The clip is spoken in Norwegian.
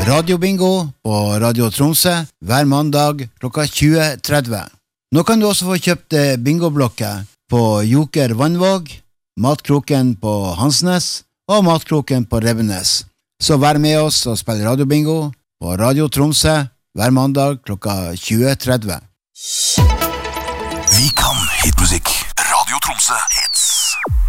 Radiobingo på Radio Tromsø hver mandag klokka 20.30. Nå kan du også få kjøpt bingoblokker på Joker Vannvåg, Matkroken på Hansnes og Matkroken på Revenes. Så vær med oss og spill radiobingo på Radio Tromsø hver mandag klokka 20.30. Vi kan hitmusikk. Radio Tromsø hits.